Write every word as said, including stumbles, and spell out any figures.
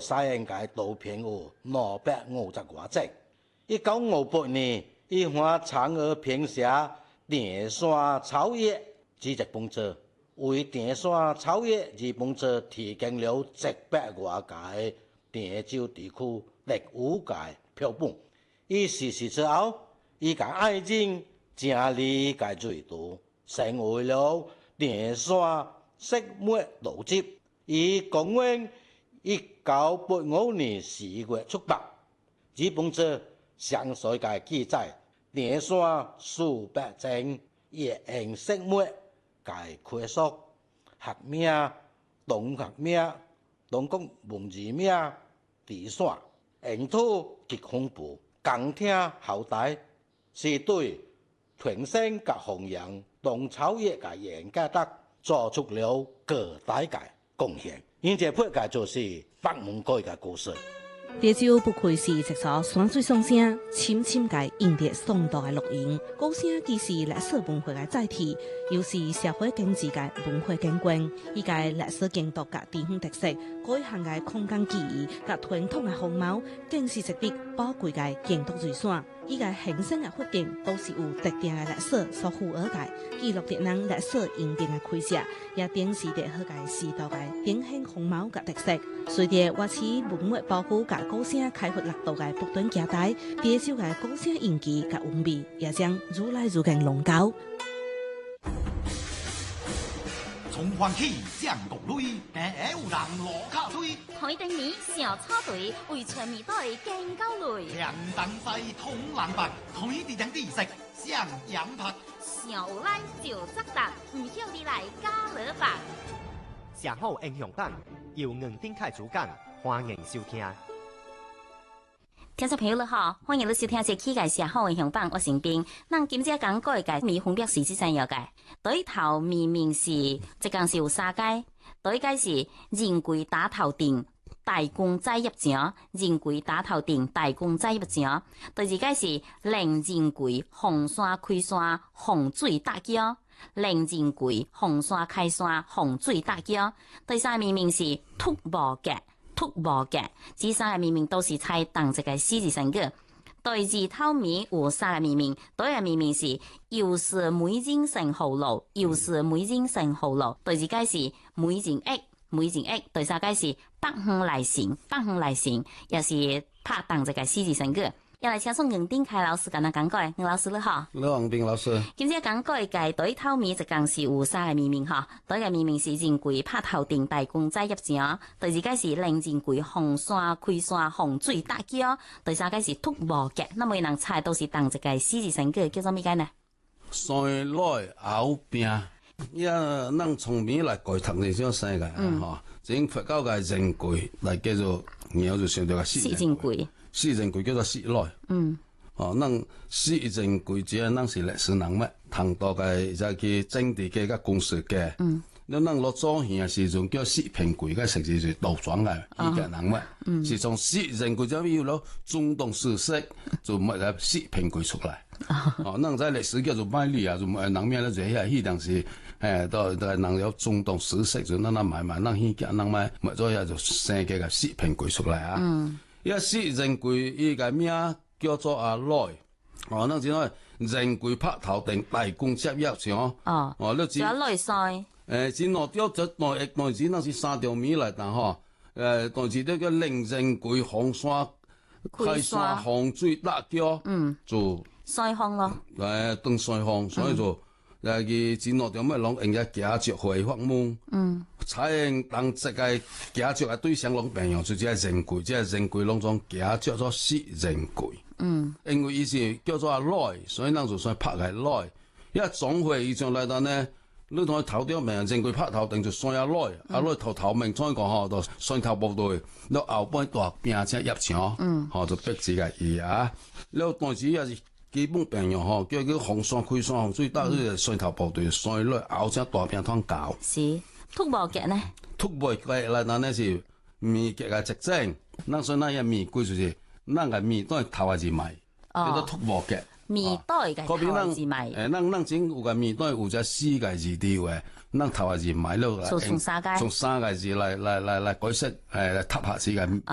使用嘅圖片有兩百五十多隻。一九五八年，伊向嫦娥評寫電線草葉這一本冊，為電線草葉這本冊提供了一百多個電州地區歷史嘅標本。伊逝世之後，伊嘅愛人整理嘅序圖，成為了電線石墨錄集。伊公元一九八五年四月出版。這本冊詳細嘅記載電線數百種葉形石墨嘅科屬、學名、動學名、動工文字名、地線、用途及分布、工程後代，是對平生及弘揚動草葉嘅研究得做出了巨大嘅貢獻。因這篇嘅就是北門街嘅故事。 潮州不愧是一座山水上聲，深深嘅印得上大嘅錄音。歌聲既是歷史文化嘅載體，又是社會經濟嘅文化景觀。伊個歷史建築嘅地方特色，各項嘅空間記憶及傳統嘅風貌，更是一筆寶貴嘅建築遺產。伊個形成嘅發展，都是有特定嘅歷史所賦予嘅，記錄着咱歷史演變嘅軌跡，也展示着好個時代嘅典型風貌嘅特色。隨着維持文物保護嘅歌聲開發力度嘅不斷加大，潮州嘅歌聲演技及韻味也將愈來愈更濃厚。 從歡喜上國內，平下有人落卡堆。 台頂面小草堆，為全面隊更高類。 兩等西通南北，台地頂地色上陽拍。 小有來就責答，唔曉你來加勒法。 社好英雄版由吳丁凱主講，歡迎收聽。 聽眾朋友你好，歡迎你收聽這期嘅社好英雄版，我是冰。咱今朝講過嘅咪分別是這三樣嘅，對頭明明是即講是有三階，對階是人貴打頭頂，大公仔入獎，人貴打頭頂，大公仔入獎。第二階是令人貴紅山開山，洪水大橋。令人貴紅山開山，洪水大橋。第三明明是突無嘅。突無嘅，這三個命名都是在當這個四字成語。對字頭面有三個命名，第一個命名是又是每人成後路，又是每人成後路。第二個是每人益，每人益。第三個是北向來行，北向來行，也是拍當這個四字成語。要來請送吳丁凱老師跟咱講過，吳老師你好。 你好，王斌老師。 今朝講過嘅對頭面就講是有三個命名哈，第一個命名是人貴拍頭頂，大公仔入獎；第二個是令人貴紅山開山，洪水大橋；第三個是突無嘅。那麼人猜都是當一個四字成語，叫做咩個呢？ 山來後邊，一咱從面來改讀呢種世界啊，嗬，整佛教嘅人貴嚟叫做，然後就上到個四人貴。四人貴叫做四來，嗯，哦，咱四人貴只係咱是歷史人物，唐代嘅就去政治家、甲軍事家，嗯，你咱落祖先嘅時陣叫四平貴，嘅實際是倒轉嘅呢個人物，嗯，是從四人貴就有咗中東史實，就乜嘅四平貴出來，哦，咱在歷史叫做賣力啊，就人名咧就係迄當時，誒，到到人有中東史實就咱咱買買，咱顯見咱買買咗嘢就生嘅個四平貴出來啊，嗯。一四人貴伊個名叫做阿來，哦，咱只講人貴拍頭頂，大公接入像，哦，哦，你只阿來賽，誒，只攞掉只內內內只那是三條米嚟，但嗬，誒，但是呢個令人貴紅山開山洪水大橋，嗯，就西巷咯， 誒，登西巷，所以就。誒，佢只攞條咩攏用嘅假著回發夢，嗯，採用當這個假著嘅對象攏變用，就即係人貴，即係人貴攏種假著做四人貴，嗯，因為伊是叫做阿來，所以咱就算拍係來，因為總會以上來到呢，你同佢頭條名人貴拍頭定就算阿來，阿來頭頭名再講嗬，就算頭部隊，你後半大兵車入場，嗯，嗬就逼自個意啊，你當時也是。基本病用吼，叫佢紅山開山，最大嗰個山頭部隊，所以咧後隻大病湯搞。 是突無腳呢？ 突無腳啦，嗱呢是面腳嘅特徵，嗱所以嗱嘢面貴就是，嗱個面都係頭下字埋，叫做突無腳。 面袋嘅頭下字埋。 誒，嗱嗱整有個面袋有隻四個字調嘅，嗱頭下字埋咯。 從從三個。 從三個字嚟嚟嚟嚟改式誒，揼下字嘅。